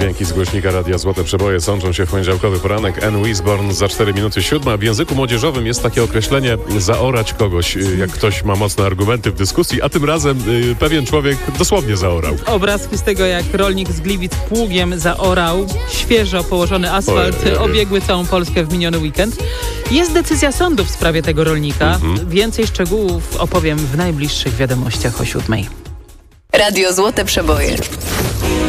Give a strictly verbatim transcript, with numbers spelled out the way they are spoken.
dźwięki z głośnika Radia Złote Przeboje sączą się w poniedziałkowy poranek. Anne Wisborn za cztery minuty siódma. W języku młodzieżowym jest takie określenie zaorać kogoś, jak ktoś ma mocne argumenty w dyskusji, a tym razem y, pewien człowiek dosłownie zaorał. Obrazki z tego, jak rolnik z Gliwic pługiem zaorał świeżo położony asfalt, Ojej. obiegły całą Polskę w miniony weekend. Jest decyzja sądu w sprawie tego rolnika. Mhm. Więcej szczegółów opowiem w najbliższych wiadomościach o siódmej. Radio Złote Przeboje.